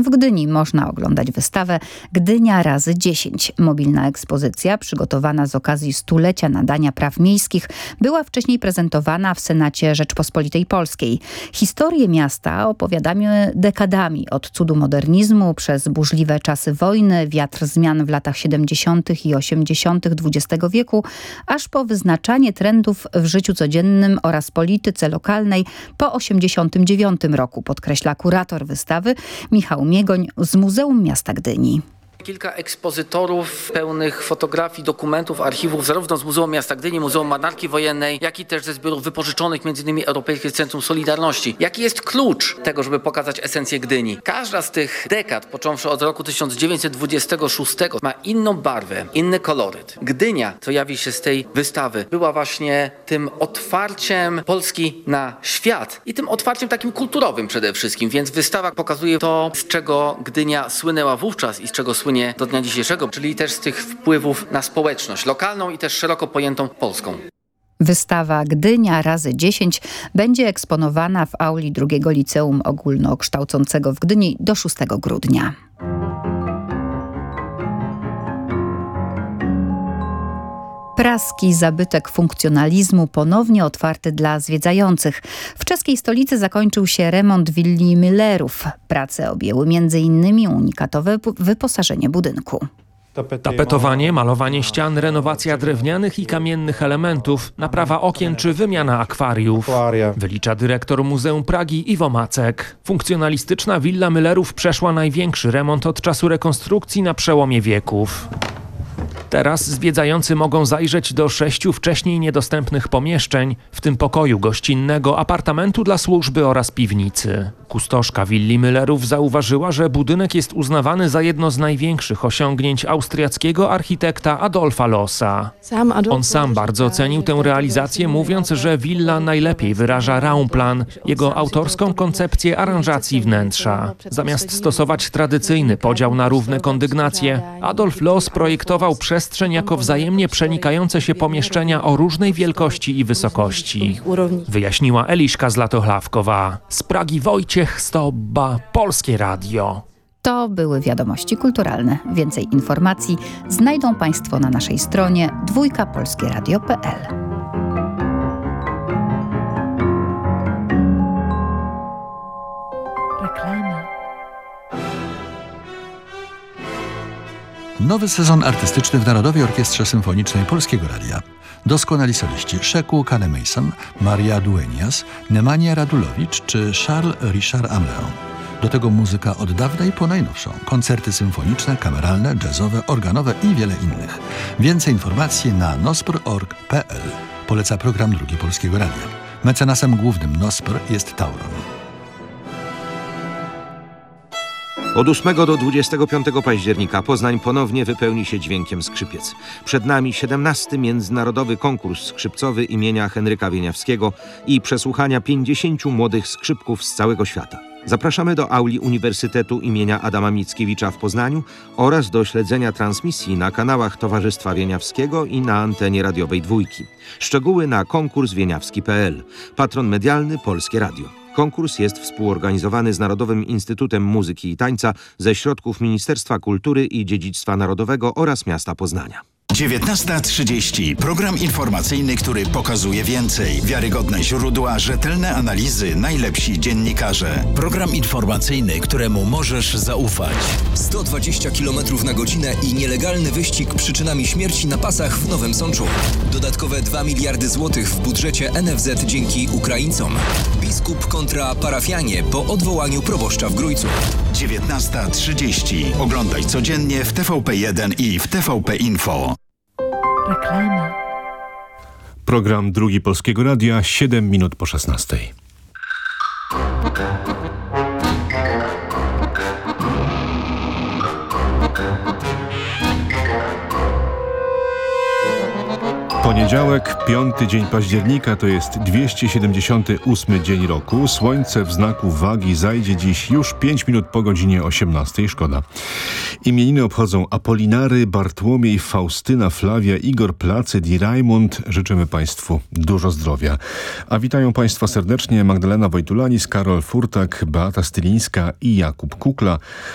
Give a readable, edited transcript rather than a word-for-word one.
W Gdyni można oglądać wystawę Gdynia razy 10. Mobilna ekspozycja przygotowana z okazji stulecia nadania praw miejskich była wcześniej prezentowana w Senacie Rzeczpospolitej Polskiej. Historię miasta opowiadamy dekadami, od cudu modernizmu przez burzliwe czasy wojny, wiatr zmian w latach 70. i 80. XX wieku, aż po wyznaczanie trendów w życiu codziennym oraz polityce lokalnej po 89 roku, podkreśla kurator wystawy Michał Miegoń z Muzeum Miasta Gdyni. Kilka ekspozytorów pełnych fotografii, dokumentów, archiwów zarówno z Muzeum Miasta Gdyni, Muzeum Marynarki Wojennej, jak i też ze zbiorów wypożyczonych m.in. Europejskie Centrum Solidarności. Jaki jest klucz tego, żeby pokazać esencję Gdyni? Każda z tych dekad, począwszy od roku 1926, ma inną barwę, inny koloryt. Gdynia, co jawi się z tej wystawy, była właśnie tym otwarciem Polski na świat i tym otwarciem takim kulturowym przede wszystkim, więc wystawa pokazuje to, z czego Gdynia słynęła wówczas i z czego słynie do dnia dzisiejszego, czyli też z tych wpływów na społeczność lokalną i też szeroko pojętą polską. Wystawa Gdynia razy 10 będzie eksponowana w auli II Liceum Ogólnokształcącego w Gdyni do 6 grudnia. Praski zabytek funkcjonalizmu ponownie otwarty dla zwiedzających. W czeskiej stolicy zakończył się remont willi Müllerów. Prace objęły m.in. unikatowe wyposażenie budynku. Tapetowanie, malowanie ścian, renowacja drewnianych i kamiennych elementów, naprawa okien czy wymiana akwariów. Wylicza dyrektor Muzeum Pragi Iwo Macek. Funkcjonalistyczna willa Müllerów przeszła największy remont od czasu rekonstrukcji na przełomie wieków. Teraz zwiedzający mogą zajrzeć do 6 wcześniej niedostępnych pomieszczeń, w tym pokoju gościnnego, apartamentu dla służby oraz piwnicy. Kustoszka willi Müllerów zauważyła, że budynek jest uznawany za jedno z największych osiągnięć austriackiego architekta Adolfa Lossa. On sam bardzo cenił tę realizację, mówiąc, że willa najlepiej wyraża Raumplan, jego autorską koncepcję aranżacji wnętrza. Zamiast stosować tradycyjny podział na równe kondygnacje, Adolf Loss projektował przestrzeń jako wzajemnie przenikające się pomieszczenia o różnej wielkości i wysokości. Wyjaśniła Eliszka Zlatochławkowa. Z Pragi Wojciech Stobba, Polskie Radio. To były wiadomości kulturalne. Więcej informacji znajdą Państwo na naszej stronie dwójkapolskieradio.pl. Nowy sezon artystyczny w Narodowej Orkiestrze Symfonicznej Polskiego Radia. Doskonali soliści Sheku Kane-Mason, Maria Dueñas, Nemanja Radulowicz czy Charles Richard Amelin. Do tego muzyka od dawnej po najnowszą. Koncerty symfoniczne, kameralne, jazzowe, organowe i wiele innych. Więcej informacji na nospr.org.pl. Poleca program Drugi Polskiego Radia. Mecenasem głównym Nospr jest Tauron. Od 8 do 25 października Poznań ponownie wypełni się dźwiękiem skrzypiec. Przed nami 17. Międzynarodowy Konkurs Skrzypcowy imienia Henryka Wieniawskiego i przesłuchania 50 młodych skrzypków z całego świata. Zapraszamy do auli Uniwersytetu imienia Adama Mickiewicza w Poznaniu oraz do śledzenia transmisji na kanałach Towarzystwa Wieniawskiego i na antenie radiowej Dwójki. Szczegóły na konkurswieniawski.pl. Patron medialny Polskie Radio. Konkurs jest współorganizowany z Narodowym Instytutem Muzyki i Tańca ze środków Ministerstwa Kultury i Dziedzictwa Narodowego oraz miasta Poznania. 19:30. Program informacyjny, który pokazuje więcej. Wiarygodne źródła, rzetelne analizy, najlepsi dziennikarze. Program informacyjny, któremu możesz zaufać. 120 km na godzinę i nielegalny wyścig przyczynami śmierci na pasach w Nowym Sączu. Dodatkowe 2 miliardy złotych w budżecie NFZ dzięki Ukraińcom. Biskup kontra parafianie po odwołaniu proboszcza w Grójcu. 19:30. Oglądaj codziennie w TVP1 i w TVP Info. Reklama. Program Drugi Polskiego Radia, 7 minut po 16. Poniedziałek, 5 dzień października, to jest 278 dzień roku. Słońce w znaku wagi zajdzie dziś już 5 minut po godzinie 18. Szkoda. Imieniny obchodzą Apolinary, Bartłomiej, Faustyna, Flavia, Igor, Placyd i Rajmund. Życzymy Państwu dużo zdrowia. A witają Państwa serdecznie Magdalena Wojtulanis, Karol Furtak, Beata Stylińska i Jakub Kukla.